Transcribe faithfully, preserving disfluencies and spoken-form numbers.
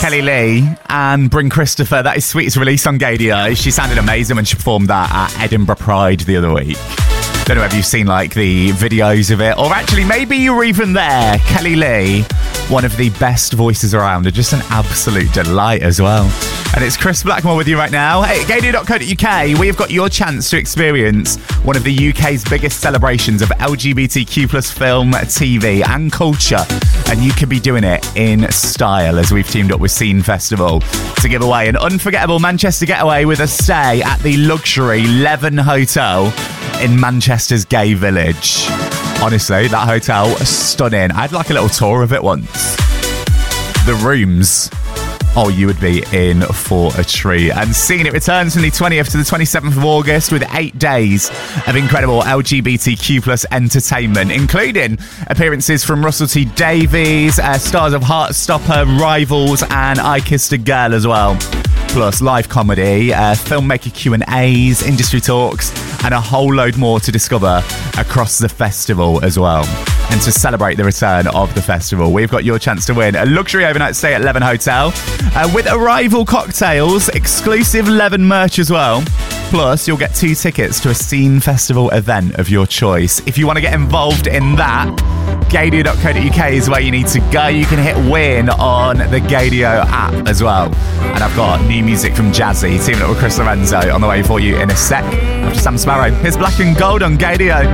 Kelly Lee and Bryn Christopher. That is Sweetest release on Gadio. She sounded amazing when she performed that at Edinburgh Pride the other week. Don't know if you've seen like the videos of it, or actually maybe you were even there. Kelly Lee, one of the best voices around, and just an absolute delight as well. And it's Chris Blackmore with you right now. Hey, gadio dot co dot uk, we have got your chance to experience one of the U K's biggest celebrations of L G B T Q plus film, T V and culture. And you could be doing it in style, as we've teamed up with Scene Festival to give away an unforgettable Manchester getaway with a stay at the luxury Leven Hotel in Manchester's gay village. Honestly, that hotel is stunning. I'd like a little tour of it once. The rooms, oh, you would be in for a treat. And Scene, it returns from the twentieth to the twenty-seventh of August with eight days of incredible L G B T Q plus entertainment, including appearances from Russell T Davies, uh, stars of Heartstopper, Rivals, and I Kissed a Girl as well. Plus live comedy, uh, filmmaker Q and A's, industry talks, and a whole load more to discover across the festival as well. And to celebrate the return of the festival, we've got your chance to win a luxury overnight stay at Leven Hotel uh, with Arrival cocktails, exclusive Leven merch as well. Plus, you'll get two tickets to a Scene Festival event of your choice. If you want to get involved in that, gadio dot co dot uk is where you need to go. You can hit win on the Gadio app as well. And I've got new music from Jazzy, teaming up with Chris Lorenzo on the way for you in a sec. After Sam Sparrow, here's Black and Gold on Gadio.